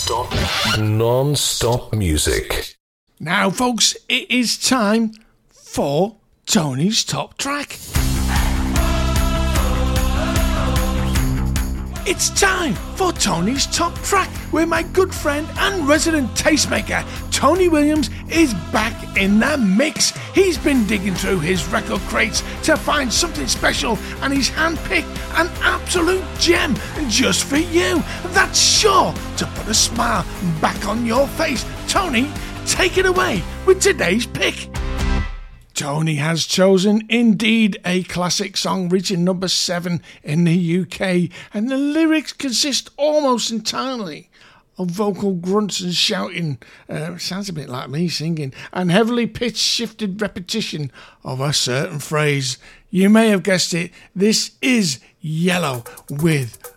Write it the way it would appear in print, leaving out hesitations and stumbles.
Non-stop music. Now, folks, it is time for Tony's Top Track. It's time for Tony's Top Track, where my good friend and resident tastemaker, Tony Williams, is back in the mix. He's been digging through his record crates to find something special, and he's handpicked an absolute gem just for you. That's sure to put a smile back on your face. Tony, take it away with today's pick. Tony has chosen indeed a classic song reaching number 7 in the UK, and the lyrics consist almost entirely of vocal grunts and shouting, sounds a bit like me singing, and heavily pitched shifted repetition of a certain phrase. You may have guessed it, this is Yellow with